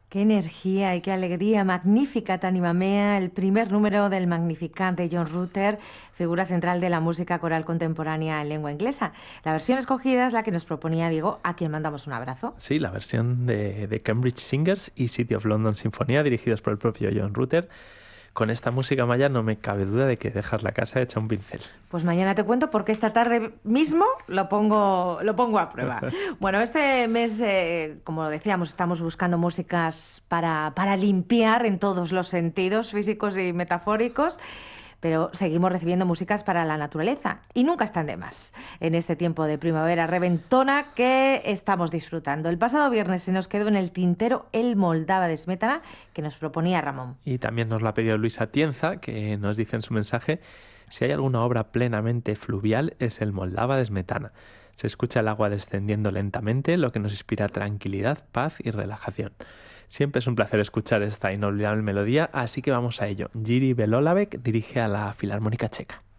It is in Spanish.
Qué energía y qué alegría. Magníficat Anima Mea, el primer número del Magnificat de John Rutter, figura central de la música coral contemporánea en lengua inglesa. La versión escogida es la que nos proponía Diego, a quien mandamos un abrazo. Sí, la versión de Cambridge Singers y City of London Sinfonía, dirigidos por el propio John Rutter. Con esta música, Maya, no me cabe duda de que dejas la casa hecha un pincel. Pues mañana te cuento porque esta tarde mismo lo pongo a prueba. Bueno, este mes, como decíamos, estamos buscando músicas para limpiar en todos los sentidos, físicos y metafóricos. Pero seguimos recibiendo músicas para la naturaleza y nunca están de más en este tiempo de primavera reventona que estamos disfrutando. El pasado viernes se nos quedó en el tintero el Moldava de Smetana que nos proponía Ramón. Y también nos lo ha pedido Luisa Tienza, que nos dice en su mensaje: si hay alguna obra plenamente fluvial es el Moldava de Smetana. Se escucha el agua descendiendo lentamente, lo que nos inspira tranquilidad, paz y relajación. Siempre es un placer escuchar esta inolvidable melodía, así que vamos a ello. Jiří Belohlávek dirige a la Filarmónica Checa.